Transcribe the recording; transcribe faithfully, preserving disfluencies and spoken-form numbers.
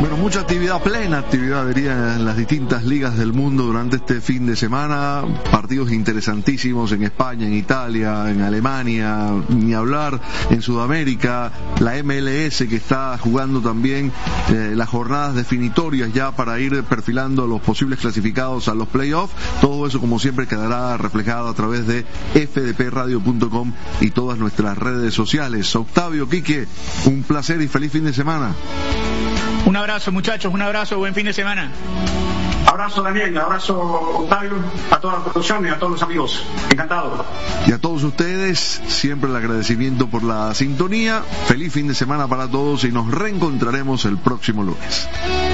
Bueno, mucha actividad, plena actividad diría en las distintas ligas del mundo durante este fin de semana. Partidos interesantísimos en España, en Italia, en Alemania, ni hablar en Sudamérica. La M L S que está jugando también eh, las jornadas definitorias ya para ir perfilando los posibles clasificados a los playoffs. Todo eso, como siempre, quedará reflejado a través de f d p radio punto com y todas nuestras redes sociales. Octavio, Quique, un placer y feliz fin de semana. Un abrazo, muchachos, un abrazo, buen fin de semana. Abrazo, Daniel, abrazo, Octavio, a toda la producción y a todos los amigos. Encantado. Y a todos ustedes, siempre el agradecimiento por la sintonía. Feliz fin de semana para todos y nos reencontraremos el próximo lunes.